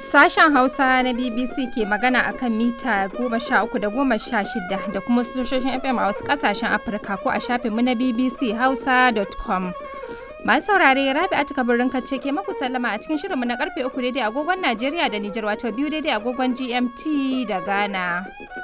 Sashen Hausa na BBC ke magana a kan mita 13 da 16 da kuma tashoshin FM a wasu ƙasashen Afirka ko a shafinmu na bbchausa.com. Masu saurare Rabi'atu Kabirin ce ke maku sallama a cikin shirinmu na karfe 3 daidai agogon Najeriya da Nijar wato 2 daidai agogon GMT da Ghana.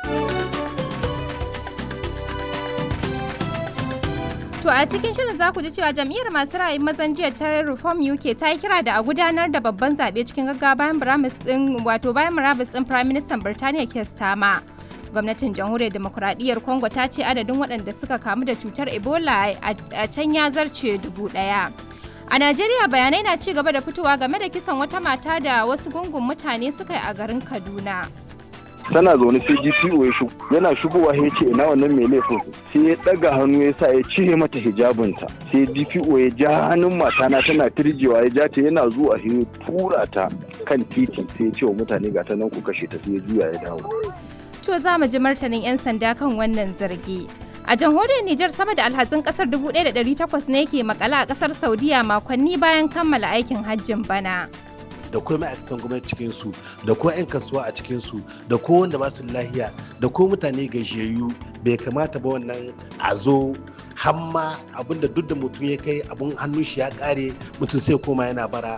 To a cikin shirin za ku ji cewa jam'iyyar masu ra'ayin mazan jiya ta Reform UK ta yi kira da a gudanar da babban zaɓe cikin gaggawa bayan murabus ɗin Prime Minister Birtaniya Keir Starmer. Gwamnatin Jamhuriyar Demokuraɗiyyar Congo ta ce adadin waɗanda suka kamu da cutar Ebola a can ya zarce 1,000. A Najeriya bayanai na ci gaba da fitowa game da kisan wata mata da wasu gungun mutane suka yi a garin Kaduna. Tana zaune sai GPO ya shigo, yana shigowa ya ce ina wannan mai laifin, sai ya daga hannu ya sa ya cire mata hijabinta, sai GPO ya ja hannun matana tana tirjewa ya ja ta yana zuwa ya tura ta kan titi, sai ya ce wa mutane ga ta nan ku kashe ta, sai ya juya ya dawo. To za mu ji martanin 'yan sanda kan wannan zargi. A jamhuriyar Nijar sama da alhazin kasar 1,800 ne ke makala a kasar Saudiya makonni bayan kammala aikin hajjin bana. Da kuma ma'aikatan gwamnati cikinsu da ko 'yan kasuwa a cikinsu da ko wanda ba su lahiya da ko mutane gajiyayyu bai kamata ba wannan a zo hamma abinda duk da mutum ya kai abin hannun shi ya kare mutum sai koma yana bara.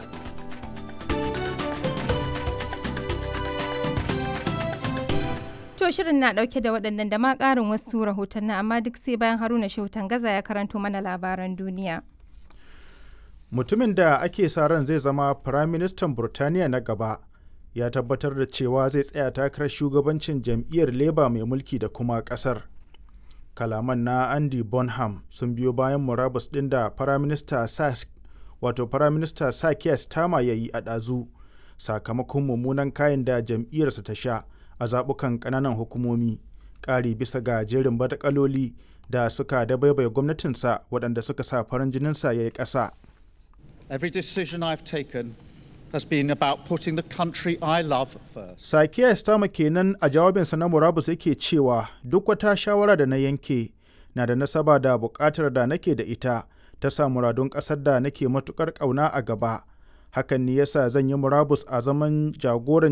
To shirin na dauke da waɗannan da ma ƙarin wasu rahotanni amma duk sai bayan Haruna Shehu Tangaza ya karanto mana labaran duniya. Mutumin da ake sa ran zai zama Firaministan Burtaniya na gaba ya tabbatar da cewa zai tsaya takarar shugabancin jam'iyyar Labour mai mulki da kuma ƙasar. Kalaman na Andy Bonham sun biyo bayan murabus ɗin da Firaminista Sir Keir Starmer ya yi a ɗazu sakamakon mummunan kayan da jam'iyyarsa ta sha a zaɓukan ƙananan hukumomi, ƙari bisa ga jerin batakaloli da suka dabaibaye gwamnatinsa waɗanda suka sa farin jininsa ya yi ƙasa. Every decision I've taken has been about putting the country I love first. Sir Keir Starmer kenan a jawabinsa na murabus yake cewa duk wata shawara da na yanke na da nasaba da buƙatar da nake da ita ta sa muradun ƙasar da nake matuƙar ƙauna a gaba. Hakan ne yasa zan yi murabus a zaman jagoran